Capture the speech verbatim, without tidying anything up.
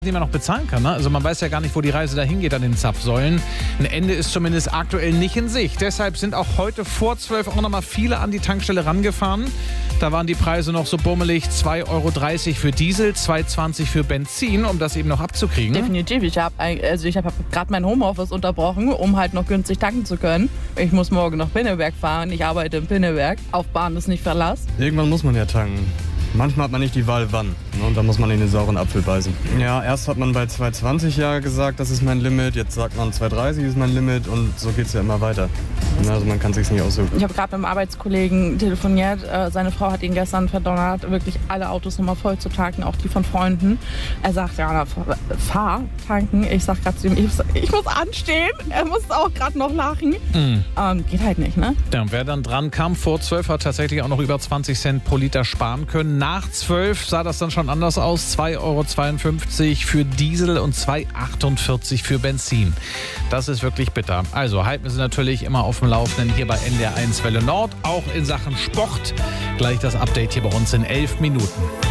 die man noch bezahlen kann. Ne? Also man weiß ja gar nicht, wo die Reise dahin geht an den Zapfsäulen. Ein Ende ist zumindest aktuell nicht in Sicht. Deshalb sind auch heute vor zwölf auch noch mal viele an die Tankstelle rangefahren. Da waren die Preise noch so bummelig. zwei Euro dreißig für Diesel, zwei Euro zwanzig für Benzin, um das eben noch abzukriegen. Definitiv. Ich habe also ich hab gerade mein Homeoffice unterbrochen, um halt noch günstig tanken zu können. Ich muss morgen nach Pinneberg fahren. Ich arbeite in Pinneberg. Auf Bahn ist nicht Verlass. Irgendwann muss man ja tanken. Manchmal hat man nicht die Wahl, wann. Ne? Und da muss man in den sauren Apfel beißen. Ja, erst hat man bei zwei Euro zwanzig ja gesagt, das ist mein Limit. Jetzt sagt man zwei Euro dreißig ist mein Limit. Und so geht es ja immer weiter. Also man kann es sich nicht aussuchen. Ich habe gerade mit einem Arbeitskollegen telefoniert. Seine Frau hat ihn gestern verdonnert, wirklich alle Autos nochmal voll zu tanken, auch die von Freunden. Er sagt, ja, fahr tanken. Ich sag gerade zu ihm, ich, ich muss anstehen. Er muss auch gerade noch lachen. Mhm. Ähm, geht halt nicht, ne? Ja, und wer dann dran kam vor zwölf, hat tatsächlich auch noch über zwanzig Cent pro Liter sparen können. Nach zwölf sah das dann schon anders aus. zwei Euro zweiundfünfzig für Diesel und zwei Euro achtundvierzig für Benzin. Das ist wirklich bitter. Also halten wir Sie natürlich immer auf dem Laufenden hier bei N D R eins Welle Nord, auch in Sachen Sport. Gleich das Update hier bei uns in elf Minuten.